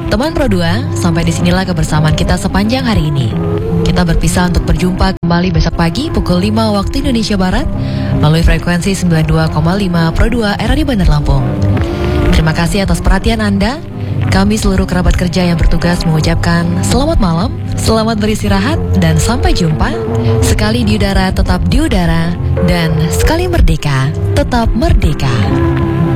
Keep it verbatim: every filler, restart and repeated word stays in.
Teman Pro dua, sampai disinilah kebersamaan kita sepanjang hari ini. Kita berpisah untuk berjumpa kembali besok pagi pukul lima waktu Indonesia Barat melalui frekuensi sembilan puluh dua koma lima Pro dua R R I Bandar Lampung. Terima kasih atas perhatian Anda. Kami seluruh kerabat kerja yang bertugas mengucapkan selamat malam, selamat beristirahat, dan sampai jumpa. Sekali di udara tetap di udara, dan sekali merdeka tetap merdeka.